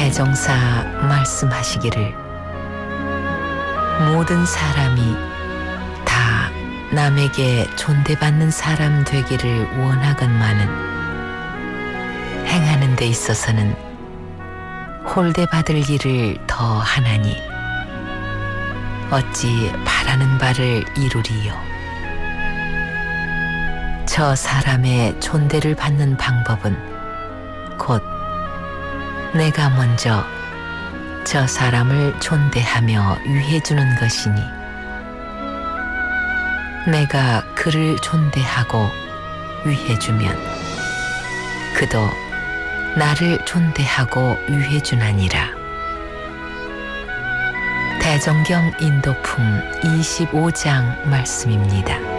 대종사 말씀하시기를 모든 사람이 다 남에게 존대받는 사람 되기를 원하건만은 행하는 데 있어서는 홀대받을 일을 더 하나니 어찌 바라는 바를 이루리요. 저 사람의 존대를 받는 방법은 곧 내가 먼저 저 사람을 존대하며 위해주는 것이니 내가 그를 존대하고 위해주면 그도 나를 존대하고 위해주나니라. 대정경 인도품 25장 말씀입니다.